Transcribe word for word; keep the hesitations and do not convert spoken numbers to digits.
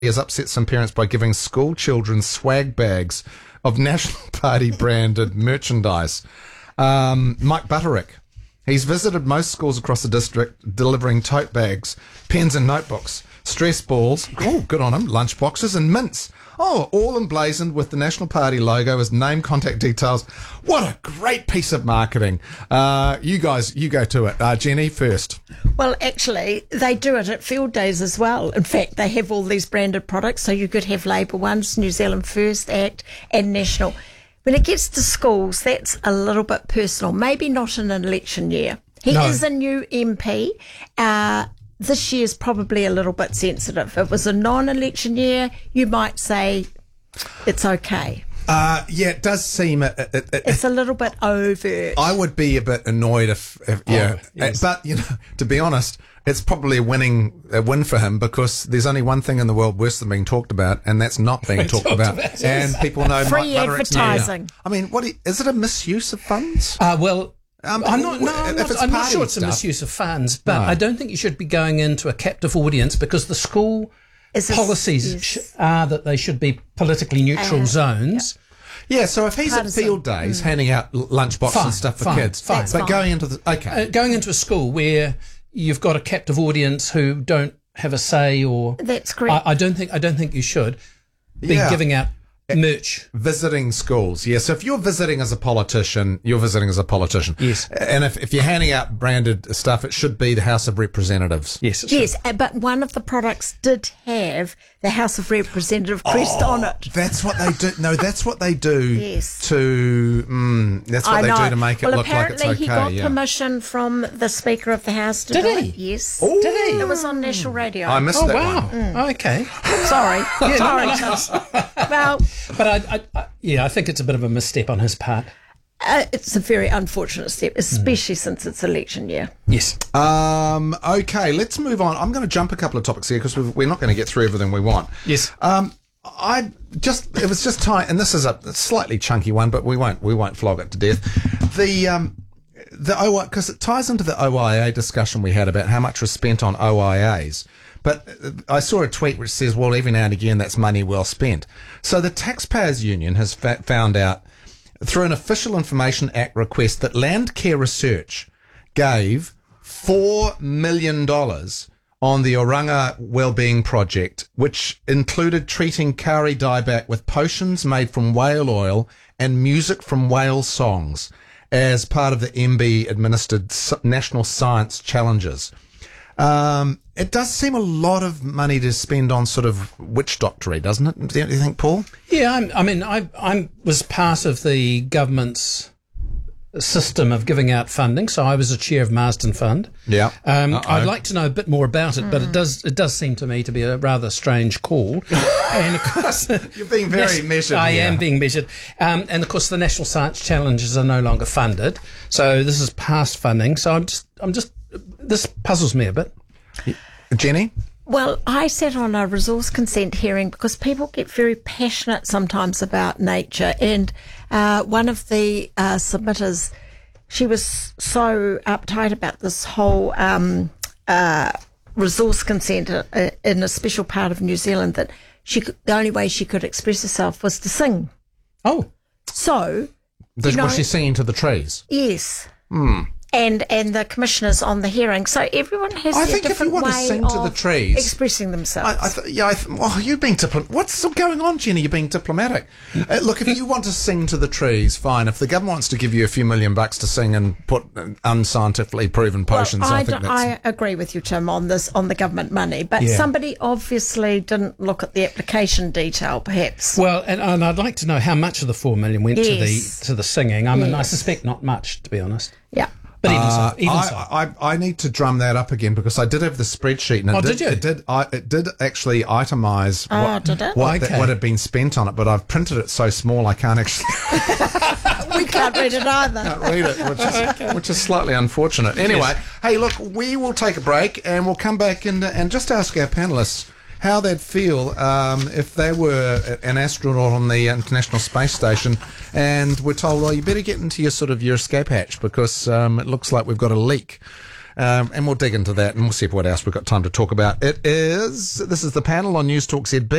has upset some parents by giving school children swag bags of National Party branded merchandise. Um, Mike Butterick, he's visited most schools across the district delivering tote bags, pens and notebooks, stress balls, oh, good on him, lunch boxes and mints. Oh, all emblazoned with the National Party logo as name, contact details. What a great piece of marketing. Uh, you guys, you go to it. Uh, Jenny, first. Well, actually, they do it at field days as well. In fact, they have all these branded products, so you could have Labour ones, New Zealand First Act and National. When it gets to schools, that's a little bit personal. Maybe not in an election year. He No. is a new M P. Uh, this year's probably a little bit sensitive. If it was a non-election year, you might say it's okay. Uh, yeah, it does seem... It, it, it, It's a little bit overt. I would be a bit annoyed if... if yeah, Oh, yes. But, you know, to be honest, it's probably a winning a win for him because there's only one thing in the world worse than being talked about, and that's not being talked Talked about. about, yes. And people know... Free Mike Butterick's name. advertising. I mean, what i- is it a misuse of funds? Uh, well, Um, I'm not. No, if I'm not, it's I'm not party sure it's a stuff. misuse of funds, but No. I don't think you should be going into a captive audience because the school Is this- policies yes. sh- are that they should be politically neutral Uh, zones. Yeah, so if he's Partisan. at field days handing out l- lunch boxes Fine, and stuff for fine, kids, fine. That's but fine. going into the... Okay. Uh, going into a school where you've got a captive audience who don't have a say, or That's correct. I, I don't think I don't think you should be Yeah. giving out merch. Visiting schools, yeah. So if you're visiting as a politician, you're visiting as a politician. Yes. And if, if you're handing out branded stuff, it should be the House of Representatives. Yes, it's Yes, uh, but one of the products did have the House of Representative crest on it. That's what they do. No, that's what they do Yes. to. Mm, that's what I they know. do to make it well, look like it's apparently okay. he got yeah. permission from the Speaker of the House to Did do he? it. Yes. Ooh. Did he? It was on national radio. I missed Oh that wow! one. Okay, Sorry. Yeah, Sorry. no, no, Tom. Well, but I, I, I, yeah, I think it's a bit of a misstep on his part. uh, it's a very unfortunate step, especially since it's election year. Yes. Um, okay, let's move on. I'm going to jump a couple of topics here because we're not going to get through everything we want. Yes. Um, I just it was just time, and this is a slightly chunky one, but we won't we won't flog it to death. The um, the O I because it ties into the O I A discussion we had about how much was spent on O I As. But uh, I saw a tweet which says, well, every now and again that's money well spent. So the Taxpayers Union has fa- found out through an Official Information Act request that Landcare Research gave four million dollars on the Oranga Wellbeing Project, which included treating Kari dieback with potions made from whale oil and music from whale songs as part of the M B administered S- National Science Challenges. Um, it does seem a lot of money to spend on sort of witch doctory, doesn't it? Do you think, Paul? Yeah, I'm, I mean, I I was part of the government's system of giving out funding, so I was a chair of Marsden Fund. Yeah. Um, Uh-oh. I'd like to know a bit more about it, but it does it does seem to me to be a rather strange call. And of course, You're being very Nas- measured I here. am being measured. Um, and of course, the National Science Challenges are no longer funded, so this is past funding. So I'm just I'm just this puzzles me a bit. Jenny? Well, I sat on a resource consent hearing because people get very passionate sometimes about nature. And uh, one of the uh, submitters, she was so uptight about this whole um, uh, resource consent uh, in a special part of New Zealand that she could, the only way she could express herself was to sing. Oh, So, Does, you know, was she singing to the trees? yes. Hmm. And and the commissioners on the hearing. So everyone has I their think if you different want to way sing to the of trees- expressing themselves. I, I th- yeah, I th- well, you're being diplomatic. What's still going on, Jenny? You're being diplomatic. Uh, look, if you want to sing to the trees, fine. If the government wants to give you a few million bucks to sing and put uh, unscientifically proven potions, Well, I, I, think d- that's... I agree with you, Tim, on this, on the government money, but Yeah. somebody obviously didn't look at the application detail, perhaps. well, and, and I'd like to know how much of the four million went Yes. to the to the singing. I mean, I Yes. suspect not much, to be honest. Yeah. But even Uh, so, even I, so. I, I need to drum that up again because I did have the spreadsheet and it Oh, did, did you? it did I, it did actually itemise Oh, what, did it? what, the- Okay. what had been spent on it, but I've printed it so small I can't actually We can't read it either. read it, which is, which is slightly unfortunate. Anyway, hey, look, we will take a break and we'll come back and, and just ask our panellists how they'd feel um, if they were an astronaut on the International Space Station and were told, well, you better get into your sort of your escape hatch because um, it looks like we've got a leak. Um, and we'll dig into that and we'll see what else we've got time to talk about. It is, this is the panel on News Talk Z B.